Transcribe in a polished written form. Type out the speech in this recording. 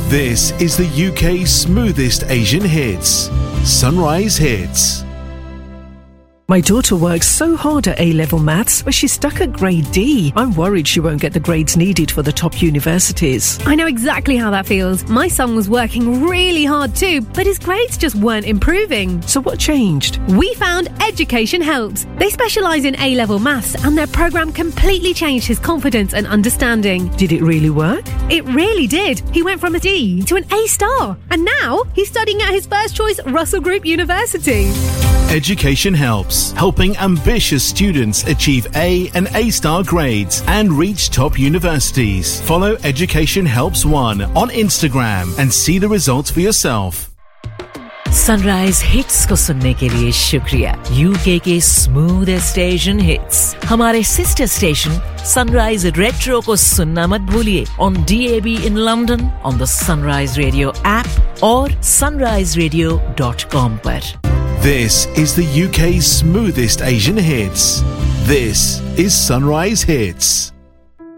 This is the UK's smoothest Asian hits. Sunrise Hits. My daughter works so hard at A-level maths, but she's stuck at grade D. I'm worried she won't get the grades needed for the top universities. I know exactly how that feels. My son was working really hard too, but his grades just weren't improving. So what changed? We found Education Helps. They specialise in A-level maths, and their programme completely changed his confidence and understanding. Did it really work? It really did. He went from a D to an A-star. And now he's studying at his first choice Russell Group University. Education Helps, helping ambitious students achieve A and A-star grades and reach top universities. Follow Education Helps 1 on Instagram and see the results for yourself. Sunrise hits को सुनने के लिए शुक्रिया। UK के smoothest Asian hits हमारे sister station sunrise retro को सुनना मत भूलिए on DAB in London, on the Sunrise Radio app और sunriseradio.com पर। This is the UK's smoothest Asian hits. This is Sunrise Hits.